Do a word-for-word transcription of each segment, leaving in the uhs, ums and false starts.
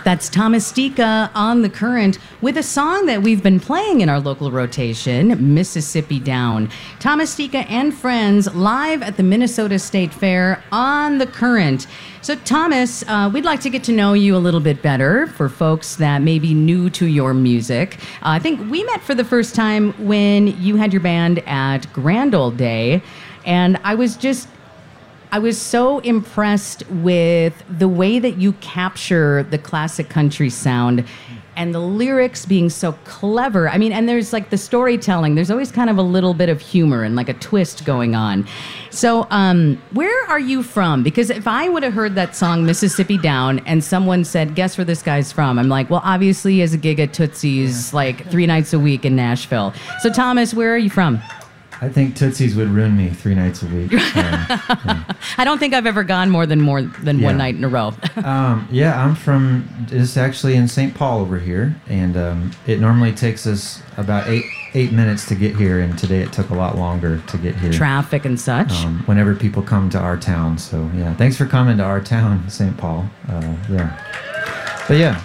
That's Thomas Stika on The Current with a song that we've been playing in our local rotation, Mississippi Down. Thomas Stika and friends live at the Minnesota State Fair on The Current. So Thomas, uh, we'd like to get to know you a little bit better for folks that may be new to your music. Uh, I think we met for the first time when you had your band at Grand Ole Day, and I was just I was so impressed with the way that you capture the classic country sound and the lyrics being so clever. I mean, and there's like the storytelling. There's always kind of a little bit of humor and like a twist going on. So um, where are you from? Because if I would have heard that song, Mississippi Down, and someone said, guess where this guy's from? I'm like, well, obviously he has a gig at Tootsie's like three nights a week in Nashville. So Thomas, where are you from? I think Tootsie's would ruin me three nights a week. Um, yeah. I don't think I've ever gone more than more than yeah. one night in a row. um, yeah, I'm from, it's actually in Saint Paul over here, and um, it normally takes us about eight eight minutes to get here, and today it took a lot longer to get here. Traffic and such. Um, whenever people come to our town, so yeah, thanks for coming to our town, Saint Paul. Uh, yeah, but yeah,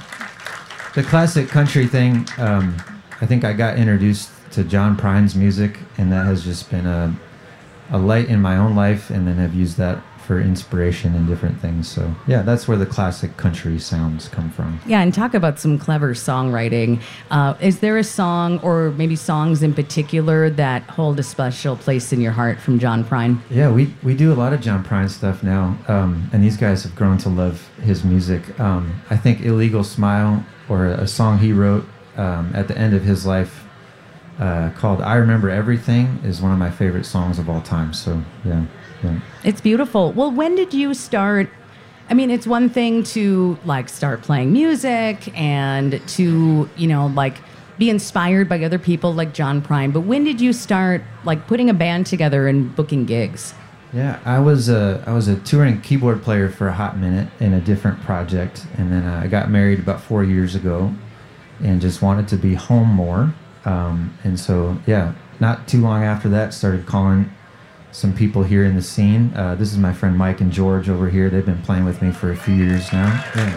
the classic country thing. Um, I think I got introduced to John Prine's music, and that has just been a a light in my own life, and then have used that for inspiration and different things. So yeah, that's where the classic country sounds come from. Yeah, and talk about some clever songwriting. Uh, is there a song, or maybe songs in particular, that hold a special place in your heart from John Prine? Yeah, we, we do a lot of John Prine stuff now, um, and these guys have grown to love his music. Um, I think Illegal Smile, or a song he wrote um, at the end of his life, Uh, called I Remember Everything, is one of my favorite songs of all time. So yeah, yeah. It's beautiful. Well, when did you start? I mean, it's one thing to like start playing music and to, you know, like be inspired by other people like John Prine, but when did you start like putting a band together and booking gigs? Yeah, I was a I was a touring keyboard player for a hot minute in a different project, and then uh, I got married about four years ago, and just wanted to be home more. Um, and so, yeah, not too long after that, started calling some people here in the scene. Uh, this is my friend Mike and George over here. They've been playing with me for a few years now. Yeah.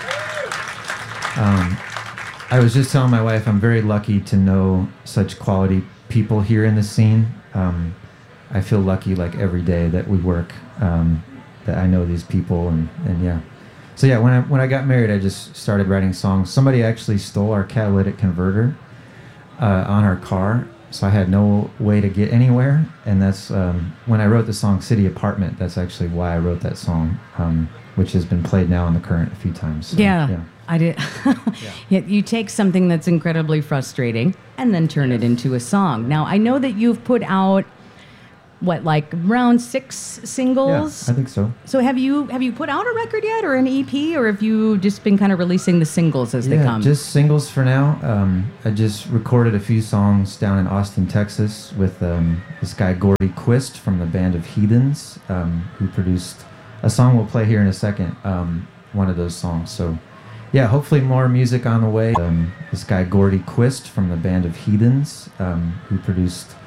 Um, I was just telling my wife I'm very lucky to know such quality people here in the scene. Um, I feel lucky like every day that we work, um, that I know these people, and, and yeah. So yeah, when I when I got married, I just started writing songs. Somebody actually stole our catalytic converter Uh, on our car, so I had no way to get anywhere, and that's um, when I wrote the song City Apartment. That's actually why I wrote that song, um, which has been played now on The Current a few times. So, yeah, yeah, I did. yeah. Yeah, you take something that's incredibly frustrating and then turn it into a song. Now, I know that you've put out, what, like around six singles? Yeah, I think so. So have you have you put out a record yet, or an E P, or have you just been kind of releasing the singles as yeah, they come? Just singles for now. Um, I just recorded a few songs down in Austin, Texas, with um, this guy Gordy Quist from the band of Heathens, um, who produced a song we'll play here in a second. Um, one of those songs. So, yeah, hopefully more music on the way. Um, this guy Gordy Quist from the band of Heathens, um, who produced